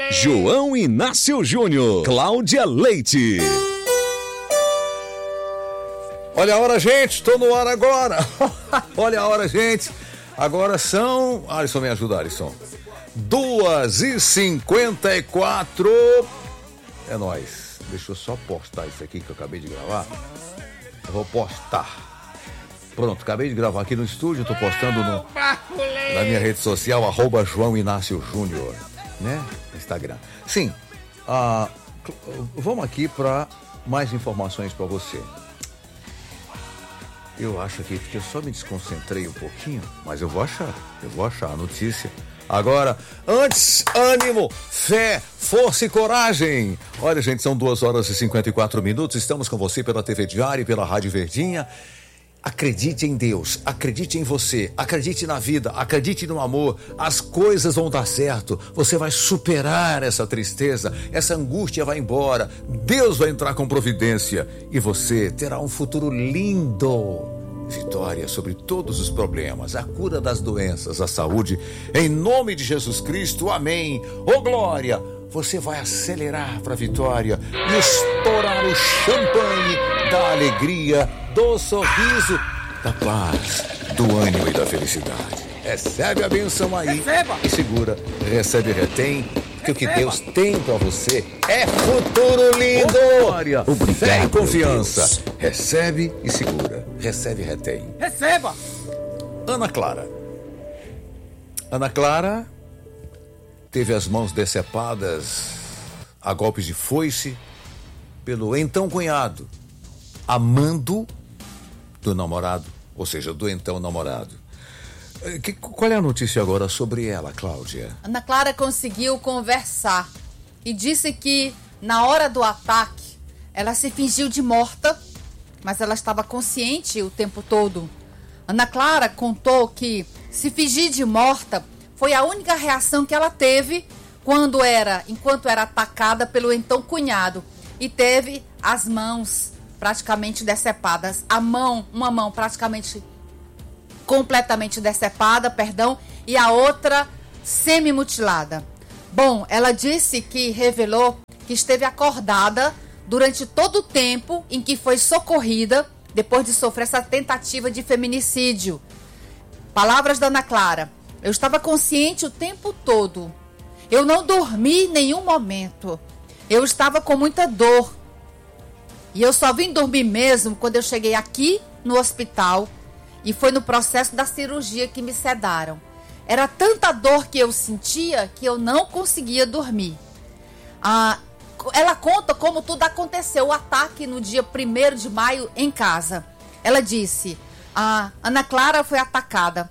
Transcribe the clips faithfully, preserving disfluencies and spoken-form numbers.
João Inácio Júnior, Cláudia Leite. Olha a hora, gente, tô no ar agora. Olha a hora, gente. Agora são... Alisson, me ajuda, Alisson. duas e cinquenta e quatro. É nóis. Deixa eu só postar isso aqui que eu acabei de gravar. Eu vou postar. Pronto, acabei de gravar aqui no estúdio, tô postando no, na minha rede social, arroba João Inácio Júnior, né? Instagram. Sim, ah, vamos aqui para mais informações para você. Eu acho aqui que eu só me desconcentrei um pouquinho, mas eu vou achar, eu vou achar a notícia. Agora, antes, ânimo, fé, força e coragem. Olha, gente, são duas horas e cinquenta e quatro minutos, estamos com você pela T V Diário e pela Rádio Verdinha. Acredite em Deus, acredite em você, acredite na vida, acredite no amor, as coisas vão dar certo, você vai superar essa tristeza, essa angústia vai embora, Deus vai entrar com providência e você terá um futuro lindo. Vitória sobre todos os problemas, a cura das doenças, a saúde, em nome de Jesus Cristo, amém. Ô glória, você vai acelerar para a vitória e estourar o champanhe da alegria, do sorriso, da paz, do ânimo e da felicidade. Recebe a bênção aí. Receba. E segura, recebe e retém, porque o que Deus tem para você é futuro lindo. Glória, fé e confiança. Deus. Recebe e segura, recebe e retém. Receba. Ana Clara. Ana Clara teve as mãos decepadas a golpes de foice pelo então cunhado, amando do namorado, ou seja, do então namorado. Que, qual é a notícia agora sobre ela, Cláudia? Ana Clara conseguiu conversar e disse que na hora do ataque ela se fingiu de morta, mas ela estava consciente o tempo todo. Ana Clara contou que se fingir de morta foi a única reação que ela teve quando era, enquanto era atacada pelo então cunhado, e teve as mãos praticamente decepadas, a mão, uma mão praticamente completamente decepada, perdão, e a outra semi-mutilada. Bom, ela disse que revelou que esteve acordada durante todo o tempo em que foi socorrida depois de sofrer essa tentativa de feminicídio. Palavras da Ana Clara: eu estava consciente o tempo todo, eu não dormi em nenhum momento, eu estava com muita dor. E eu só vim dormir mesmo quando eu cheguei aqui no hospital e foi no processo da cirurgia que me sedaram. Era tanta dor que eu sentia que eu não conseguia dormir. Ah, ela conta como tudo aconteceu, o ataque no dia primeiro de maio em casa. Ela disse, a Ana Clara foi atacada.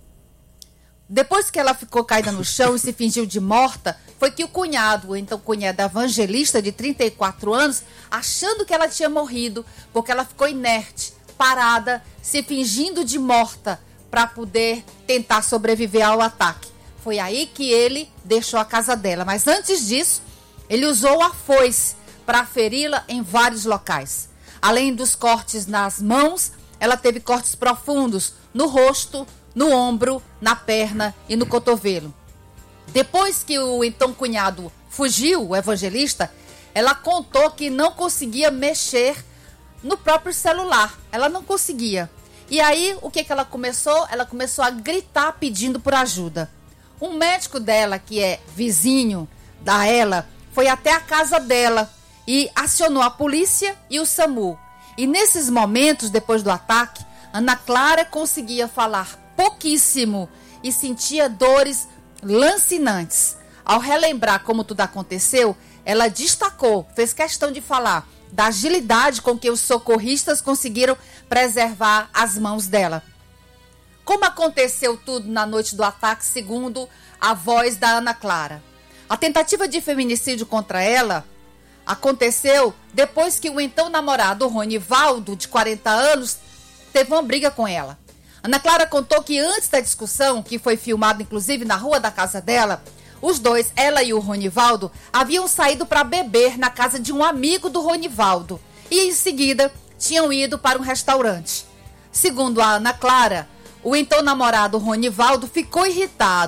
Depois que ela ficou caída no chão e se fingiu de morta, foi que o cunhado, então cunhada evangelista de trinta e quatro anos, achando que ela tinha morrido, porque ela ficou inerte, parada, se fingindo de morta, para poder tentar sobreviver ao ataque. Foi aí que ele deixou a casa dela. Mas antes disso, ele usou a foice para feri-la em vários locais. Além dos cortes nas mãos, ela teve cortes profundos no rosto, no ombro, na perna e no cotovelo. Depois que o então cunhado fugiu, o evangelista, ela contou que não conseguia mexer no próprio celular. Ela não conseguia. E aí, o que, que ela começou? Ela começou a gritar pedindo por ajuda. Um médico dela, que é vizinho da ela, foi até a casa dela e acionou a polícia e o SAMU. E nesses momentos, depois do ataque, Ana Clara conseguia falar pouquíssimo e sentia dores lancinantes. Ao relembrar como tudo aconteceu, ela destacou, fez questão de falar da agilidade com que os socorristas conseguiram preservar as mãos dela. Como aconteceu tudo na noite do ataque, segundo a voz da Ana Clara? A tentativa de feminicídio contra ela aconteceu depois que o então namorado, Ronivaldo, de quarenta anos, teve uma briga com ela. Ana Clara contou que antes da discussão, que foi filmada inclusive na rua da casa dela, os dois, ela e o Ronivaldo, haviam saído para beber na casa de um amigo do Ronivaldo e em seguida tinham ido para um restaurante. Segundo a Ana Clara, o então namorado Ronivaldo ficou irritado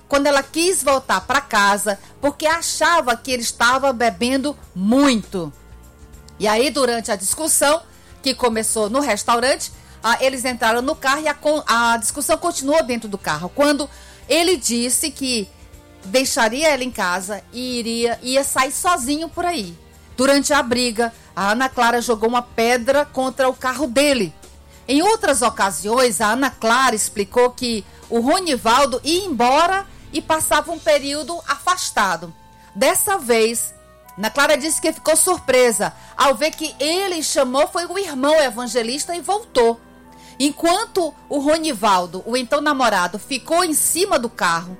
quando ela quis voltar para casa, porque achava que ele estava bebendo muito. E aí, durante a discussão, que começou no restaurante, ah, eles entraram no carro e a, a discussão continuou dentro do carro. Quando ele disse que deixaria ela em casa e iria, ia sair sozinho por aí. Durante a briga, a Ana Clara jogou uma pedra contra o carro dele. Em outras ocasiões, a Ana Clara explicou que o Ronivaldo ia embora e passava um período afastado. Dessa vez, Ana Clara disse que ficou surpresa ao ver que ele chamou foi o irmão evangelista e voltou. Enquanto o Ronivaldo, o então namorado, ficou em cima do carro,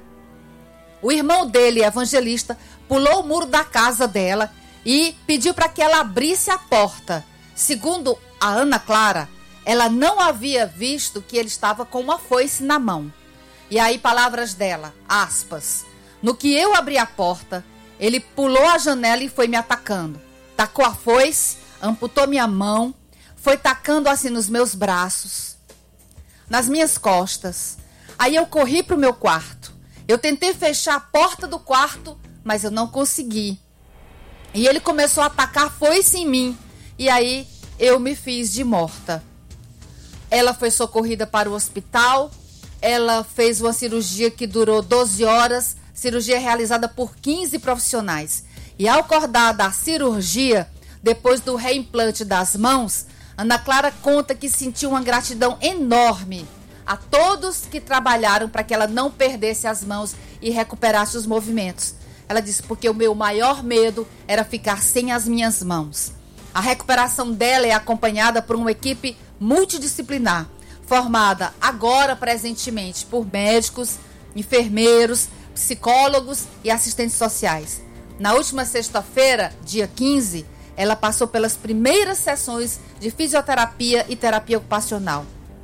o irmão dele, evangelista, pulou o muro da casa dela e pediu para que ela abrisse a porta. Segundo a Ana Clara, ela não havia visto que ele estava com uma foice na mão. E aí, palavras dela, aspas, no que eu abri a porta, ele pulou a janela e foi me atacando. Tacou a foice, amputou minha mão, foi tacando assim nos meus braços, nas minhas costas. Aí eu corri para o meu quarto. Eu tentei fechar a porta do quarto, mas eu não consegui. E ele começou a atacar foice em mim. E aí eu me fiz de morta. Ela foi socorrida para o hospital. Ela fez uma cirurgia que durou doze horas. Cirurgia realizada por quinze profissionais. E ao acordar da cirurgia, depois do reimplante das mãos, Ana Clara conta que sentiu uma gratidão enorme a todos que trabalharam para que ela não perdesse as mãos e recuperasse os movimentos. Ela disse, porque o meu maior medo era ficar sem as minhas mãos. A recuperação dela é acompanhada por uma equipe multidisciplinar, formada agora, presentemente, por médicos, enfermeiros, psicólogos e assistentes sociais. Na última sexta-feira, dia quinze, ela passou pelas primeiras sessões de fisioterapia e terapia ocupacional.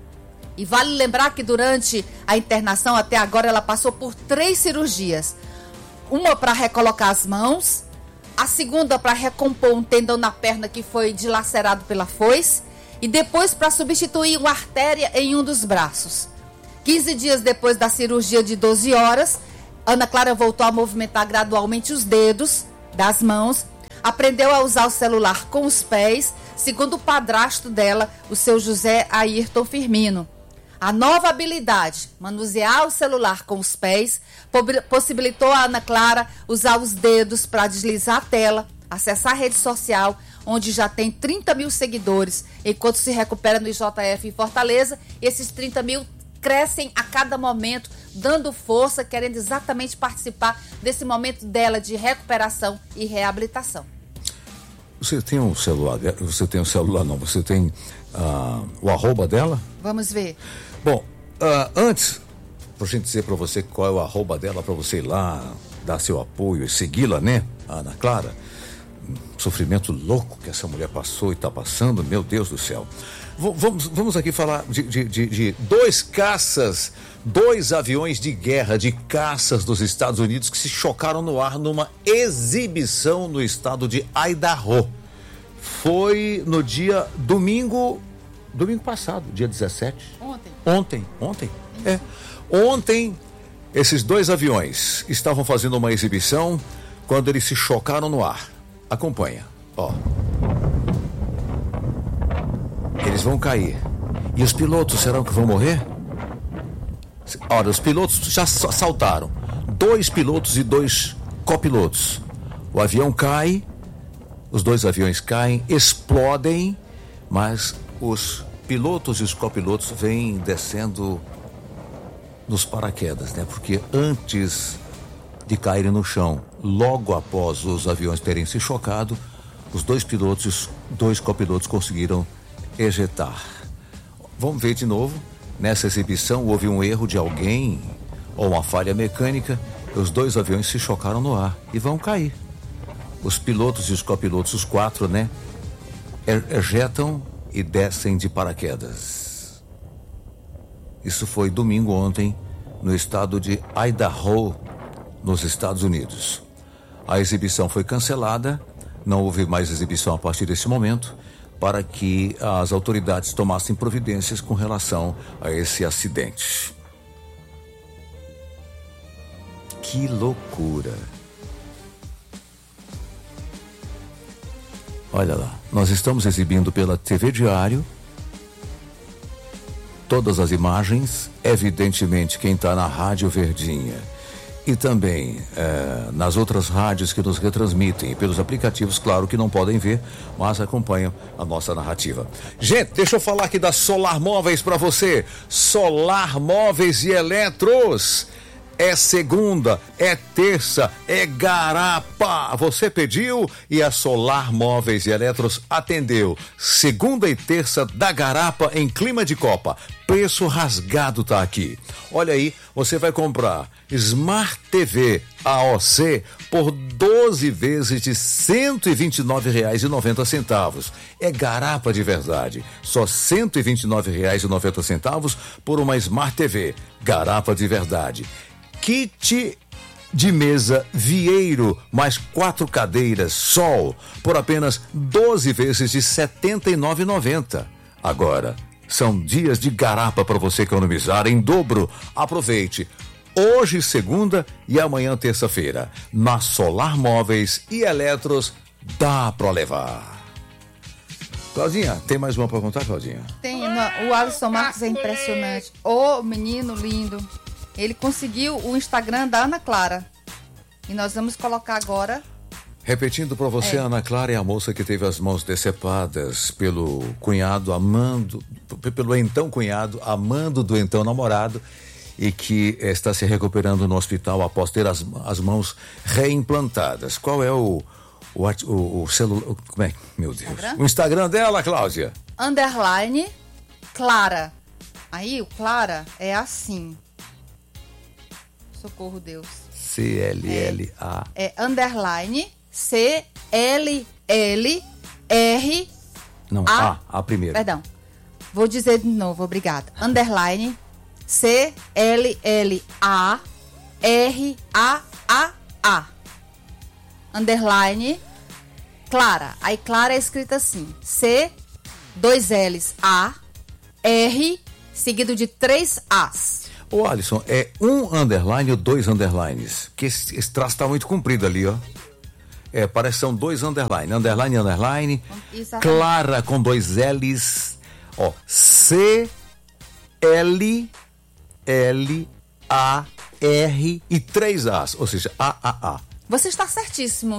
E vale lembrar que durante a internação, até agora, ela passou por três cirurgias. Uma para recolocar as mãos, a segunda para recompor um tendão na perna que foi dilacerado pela foice e depois para substituir uma artéria em um dos braços. quinze dias depois da cirurgia de doze horas, Ana Clara voltou a movimentar gradualmente os dedos das mãos, aprendeu a usar o celular com os pés, segundo o padrasto dela, o seu José Ayrton Firmino. A nova habilidade, manusear o celular com os pés, possibilitou a Ana Clara usar os dedos para deslizar a tela, acessar a rede social, onde já tem trinta mil seguidores, enquanto se recupera no I J F em Fortaleza. Esses trinta mil crescem a cada momento, dando força, querendo exatamente participar desse momento dela de recuperação e reabilitação. Você tem um celular, você tem um celular não, você tem uh, o arroba dela? Vamos ver. Bom, uh, antes, pra gente dizer pra você qual é o arroba dela, pra você ir lá, dar seu apoio e segui-la, né, a Ana Clara, sofrimento louco que essa mulher passou e tá passando, meu Deus do céu. V- vamos, vamos aqui falar de, de, de, de dois caças, dois aviões de guerra, de caças dos Estados Unidos que se chocaram no ar numa exibição no estado de Idaho. Foi no dia domingo, domingo passado, dia dezessete. Ontem. Ontem, ontem, é. Ontem, esses dois aviões estavam fazendo uma exibição quando eles se chocaram no ar. Acompanha, ó. Eles vão cair. E os pilotos, serão que vão morrer? Olha, os pilotos já saltaram. Dois pilotos e dois copilotos. O avião cai, os dois aviões caem, explodem, mas os pilotos e os copilotos vêm descendo nos paraquedas, né? Porque antes de caírem no chão, logo após os aviões terem se chocado, os dois pilotos e os dois copilotos conseguiram ejetar. Vamos ver de novo. Nessa exibição houve um erro de alguém ou uma falha mecânica. Os dois aviões se chocaram no ar e vão cair. Os pilotos e os copilotos, os quatro, né, ejetam e descem de paraquedas. Isso foi domingo ontem no estado de Idaho, nos Estados Unidos. A exibição foi cancelada, não houve mais exibição a partir desse momento, para que as autoridades tomassem providências com relação a esse acidente. Que loucura. Olha lá, nós estamos exibindo pela T V Diário todas as imagens, evidentemente quem está na Rádio Verdinha e também é, nas outras rádios que nos retransmitem e pelos aplicativos, claro que não podem ver, mas acompanham a nossa narrativa. Gente, deixa eu falar aqui da Solar Móveis para você. Solar Móveis e Eletros. É segunda, é terça, é garapa. Você pediu e a Solar Móveis e Eletros atendeu. Segunda e terça da garapa em clima de Copa. Preço rasgado tá aqui. Olha aí, você vai comprar Smart T V A O C por doze vezes de cento e vinte e nove reais e noventa centavos. É garapa de verdade. Só cento e vinte e nove reais e noventa centavos por uma Smart T V. Garapa de verdade. Kit de mesa Vieiro, mais quatro cadeiras Sol, por apenas doze vezes de setenta e nove reais e noventa centavos. Agora, são dias de garapa para você economizar em dobro. Aproveite. Hoje, segunda e amanhã, terça-feira. Na Solar Móveis e Eletros, dá para levar. Claudinha, tem mais uma para contar, Claudinha? Tem, o Alisson Marques é impressionante. Ô, menino lindo. Ele conseguiu o Instagram da Ana Clara. E nós vamos colocar agora. Repetindo para você, é. a Ana Clara é a moça que teve as mãos decepadas pelo cunhado amando, pelo então cunhado amando do então namorado e que está se recuperando no hospital após ter as, as mãos reimplantadas. Qual é o o, o, o celular? Como é? Meu Deus. Instagram? O Instagram dela, Cláudia? Underline Clara. Aí o Clara é assim. Socorro, Deus. C L L A. É, é underline C L L R Não, A. A, a primeira. Perdão. Vou dizer de novo, obrigada. Underline C L L A R A A A. Underline Clara. Aí Clara é escrita assim. C, dois L's, A, R, seguido de três As. Ô, Alisson, é um underline ou dois underlines? Porque esse, esse traço tá muito comprido ali, ó. É, parece que são dois underline. Underline, underline. Exatamente. Clara com dois L's. Ó, C, L, L, A, R e três As. Ou seja, A, A, A. Você está certíssimo.